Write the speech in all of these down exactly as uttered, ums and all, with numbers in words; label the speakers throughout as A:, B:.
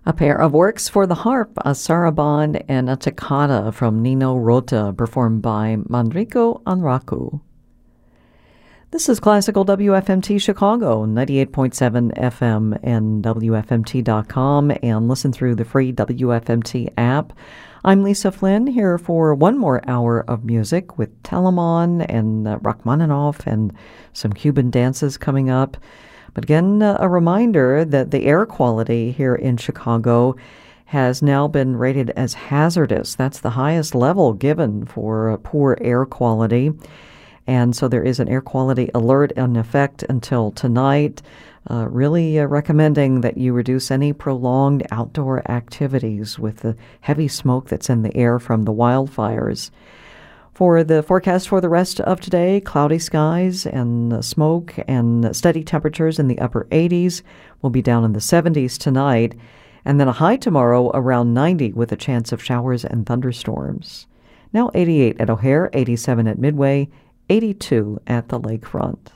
A: A pair of works for the harp, a saraband and a toccata from Nino Rota, performed by Manrico Anraku. This is Classical W F M T Chicago, ninety-eight point seven F M and W F M T dot com, and listen through the free W F M T app. I'm Lisa Flynn, here for one more hour of music with Telemann and uh, Rachmaninoff and some Cuban dances coming up. But again, uh, a reminder that the air quality here in Chicago has now been rated as hazardous. That's the highest level given for uh, poor air quality. And so there is an air quality alert in effect until tonight, uh, really uh, recommending that you reduce any prolonged outdoor activities with the heavy smoke that's in the air from the wildfires. For the forecast for the rest of today, cloudy skies and uh, smoke and steady temperatures in the upper eighties. Will be down in the seventies tonight, and then a high tomorrow around ninety with a chance of showers and thunderstorms. Now eighty-eight at O'Hare, eighty-seven at Midway, eighty-two at the lakefront.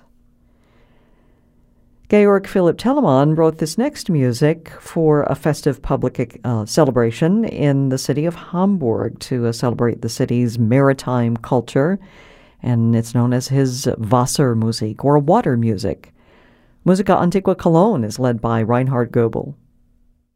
A: Georg Philipp Telemann wrote this next music for a festive public uh, celebration in the city of Hamburg to uh, celebrate the city's maritime culture, and it's known as his Wassermusik, or water music. Musica Antiqua Cologne is led by Reinhard Goebel.